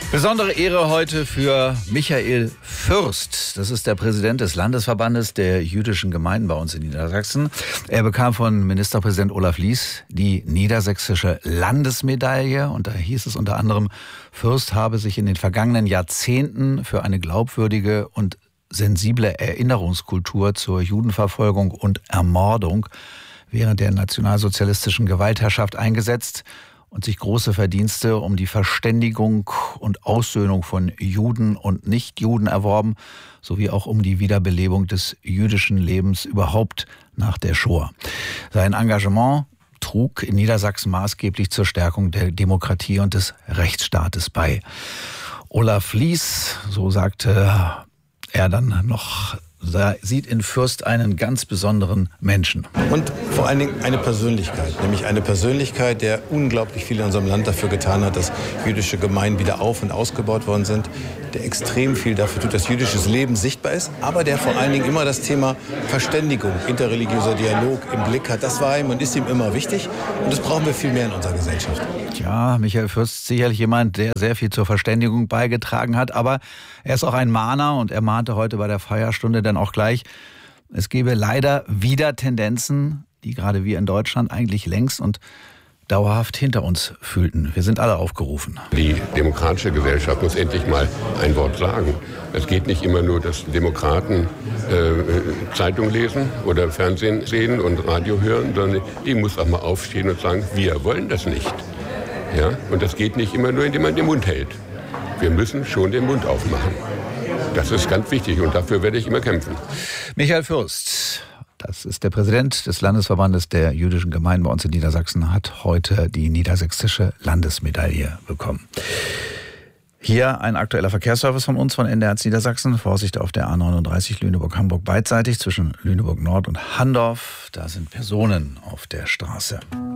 Besondere Ehre heute für Michael Fürst. Das ist der Präsident des Landesverbandes der jüdischen Gemeinden bei uns in Niedersachsen. Er bekam von Ministerpräsident Olaf Lies die niedersächsische Landesmedaille. Und da hieß es unter anderem, Fürst habe sich in den vergangenen Jahrzehnten für eine glaubwürdige und sensible Erinnerungskultur zur Judenverfolgung und Ermordung während der nationalsozialistischen Gewaltherrschaft eingesetzt und sich große Verdienste um die Verständigung und Aussöhnung von Juden und Nichtjuden erworben, sowie auch um die Wiederbelebung des jüdischen Lebens überhaupt nach der Shoah. Sein Engagement trug in Niedersachsen maßgeblich zur Stärkung der Demokratie und des Rechtsstaates bei. Olaf Lies, so sagte er dann noch, sieht in Fürst einen ganz besonderen Menschen. Und vor allen Dingen eine Persönlichkeit, nämlich eine Persönlichkeit, der unglaublich viel in unserem Land dafür getan hat, dass jüdische Gemeinden wieder auf- und ausgebaut worden sind, der extrem viel dafür tut, dass jüdisches Leben sichtbar ist, aber der vor allen Dingen immer das Thema Verständigung, interreligiöser Dialog im Blick hat. Das war ihm und ist ihm immer wichtig und das brauchen wir viel mehr in unserer Gesellschaft. Ja, Michael Fürst ist sicherlich jemand, der sehr viel zur Verständigung beigetragen hat, aber er ist auch ein Mahner und er mahnte heute bei der Feierstunde dann auch gleich, es gebe leider wieder Tendenzen, die gerade wir in Deutschland eigentlich längst und dauerhaft hinter uns fühlten. Wir sind alle aufgerufen. Die demokratische Gesellschaft muss endlich mal ein Wort sagen. Es geht nicht immer nur, dass Demokraten Zeitung lesen oder Fernsehen sehen und Radio hören, sondern die muss auch mal aufstehen und sagen, wir wollen das nicht. Ja? Und das geht nicht immer nur, indem man den Mund hält. Wir müssen schon den Mund aufmachen. Das ist ganz wichtig und dafür werde ich immer kämpfen. Michael Fürst, das ist der Präsident des Landesverbandes der jüdischen Gemeinden bei uns in Niedersachsen, hat heute die niedersächsische Landesmedaille bekommen. Hier ein aktueller Verkehrsservice von uns, von NDR Niedersachsen. Vorsicht auf der A39 Lüneburg-Hamburg beidseitig zwischen Lüneburg Nord und Handorf. Da sind Personen auf der Straße.